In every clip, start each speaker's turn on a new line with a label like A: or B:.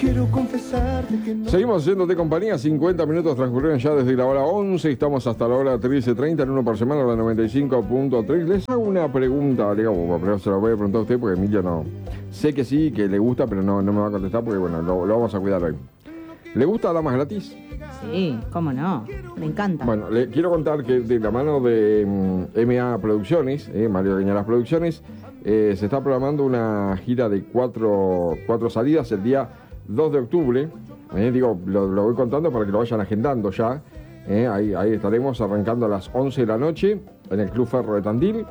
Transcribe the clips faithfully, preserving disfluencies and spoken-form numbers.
A: quiero confesarte que no.
B: Seguimos haciéndote compañía, cincuenta minutos transcurrieron ya desde la hora once, estamos hasta la hora trece treinta, en uno por semana, la noventa y cinco punto tres. Les hago una pregunta, digamos, pero se la voy a preguntar a usted porque Emilia no. Sé que sí, que le gusta, pero no, no me va a contestar porque, bueno, lo, lo vamos a cuidar hoy. ¿Le gusta Damas Gratis?
C: Sí, cómo no, me encanta.
B: Bueno, le quiero contar que de la mano de mm, M A Producciones, eh, Mario Cañalas Producciones, eh, se está programando una gira de cuatro, cuatro salidas el día dos de octubre. Eh, digo, lo, lo voy contando para que lo vayan agendando ya. Eh, ahí, ahí estaremos arrancando a las once de la noche en el Club Ferro de Tandil.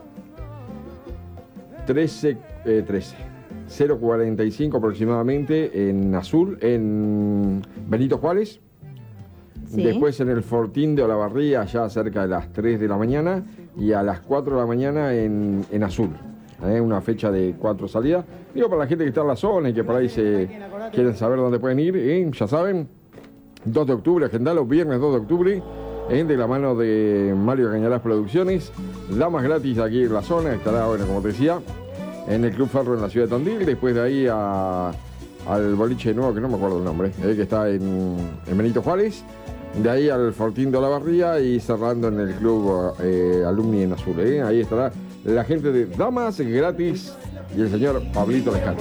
B: trece, eh, trece. cero cuarenta y cinco aproximadamente en Azul, en Benito Juárez.
C: Sí.
B: Después en el Fortín de Olavarría, ya cerca de las tres de la mañana, y a las cuatro de la mañana en, en Azul. ¿Eh? Una fecha de cuatro salidas. Digo, para la gente que está en la zona y que por ahí se quieren saber dónde pueden ir, ¿eh? Ya saben, dos de octubre, agendalo, viernes dos de octubre, ¿eh? De la mano de Mario Cañalas Producciones. Damas Gratis aquí en la zona, estará, bueno, como te decía, en el Club Ferro en la ciudad de Tandil. Después de ahí a, al boliche nuevo, que no me acuerdo el nombre, ¿eh? Que está en, en Benito Juárez. De ahí al Fortín de Olavarría y cerrando en el Club eh, Alumni en Azul. ¿eh? Ahí estará la gente de Damas Gratis y el señor Pablito Lescano.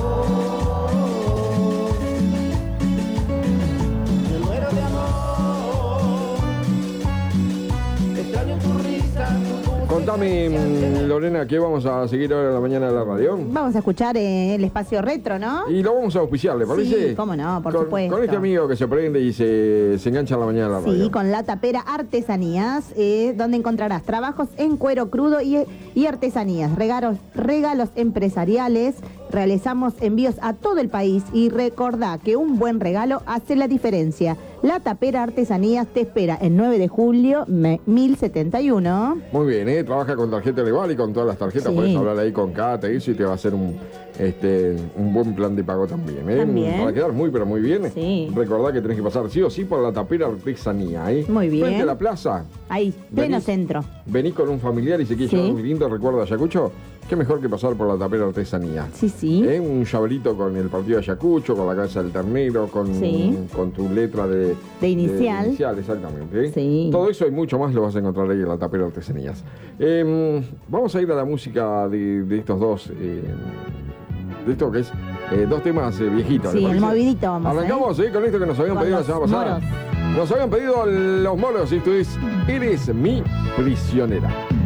B: Contame, Lorena, ¿qué vamos a seguir ahora en la mañana de la radio?
C: Vamos a escuchar eh, el espacio retro, ¿no?
B: Y lo vamos a auspiciar, ¿le parece?
C: Sí, cómo no, por
B: con,
C: supuesto.
B: Con este amigo que se prende y se, se engancha en la mañana de la radio.
C: Sí, con La Tapera Artesanías, eh, donde encontrarás trabajos en cuero crudo y, y artesanías, regalos, regalos empresariales. Realizamos envíos a todo el país y recordá que un buen regalo hace la diferencia. La Tapera Artesanías te espera el nueve de julio, mil setenta y uno.
B: Muy bien, ¿eh? Trabaja con tarjeta rival y con todas las tarjetas.
C: Sí.
B: Puedes hablar ahí con Cata y eso y te va a hacer un, este, un buen plan de pago también. ¿eh?
C: También.
B: Va a quedar muy, pero muy bien.
C: Sí.
B: Recordá que tenés que pasar sí o sí por la Tapera Artesanía. ¿eh?
C: Muy bien.
B: Frente a la plaza.
C: Ahí, pleno
B: Venís-
C: centro.
B: Venís con un familiar y se quiere
C: Sí.
B: llevar muy lindo recuerdo de Ayacucho. Qué mejor que pasar por la Tapera Artesanía.
C: Sí, sí.
B: ¿Eh? Un llaverito con el partido de Ayacucho, con la cabeza del ternero, con,
C: Sí.
B: con tu letra de,
C: De inicial.
B: de inicial, exactamente. ¿eh?
C: Sí.
B: Todo eso y mucho más lo vas a encontrar ahí en la Tapera Artesanías. Eh, vamos a ir a la música de, de estos dos, eh, de esto que es eh, dos temas eh, viejitos.
C: Sí,
B: ¿le
C: el
B: parece?
C: movidito vamos,
B: Arrancamos ¿eh? con esto que nos habían
C: Con
B: pedido la
C: los
B: semana pasada.
C: moros.
B: Nos habían pedido los moros y esto es Eres mi prisionera.